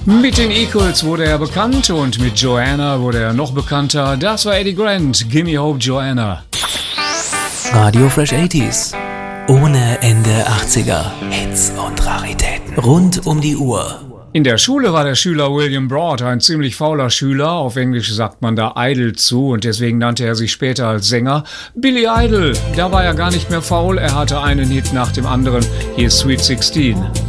Mit den Equals wurde er bekannt und mit Joanna wurde er noch bekannter. Das war Eddie Grant, Gimme Hope Joanna. Radio Fresh 80s. Ohne Ende 80er. Hits und Raritäten. Rund um die Uhr. In der Schule war der Schüler William Broad ein ziemlich fauler Schüler. Auf Englisch sagt man da Idol zu und deswegen nannte er sich später als Sänger Billy Idol. Da war er gar nicht mehr faul, er hatte einen Hit nach dem anderen. Hier ist Sweet 16.